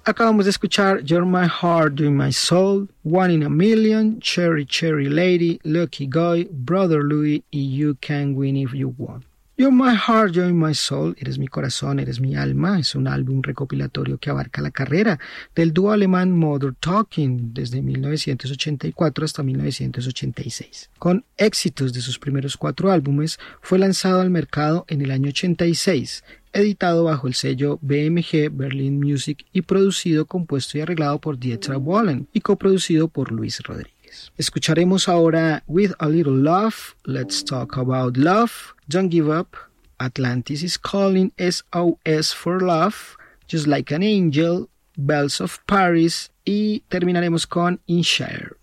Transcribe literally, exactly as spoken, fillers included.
Acabamos de escuchar You're My Heart, You're My Soul, One in a Million, Cherry Cherry Lady, Lucky Guy, Brother Louie y You Can Win If You Want. You're My Heart, You're My Soul, Eres mi corazón, eres mi alma, es un álbum recopilatorio que abarca la carrera del dúo alemán Modern Talking desde mil novecientos ochenta y cuatro hasta mil novecientos ochenta y seis. Con éxitos de sus primeros cuatro álbumes, fue lanzado al mercado en el año ochenta y seis, editado bajo el sello B M G Berlin Music y producido, compuesto y arreglado por Dieter Bohlen y coproducido por Luis Rodríguez. Escucharemos ahora With a Little Love, Let's Talk About Love, Don't Give Up, Atlantis is Calling, S O S for Love, Just Like an Angel, Bells of Paris y terminaremos con In Share.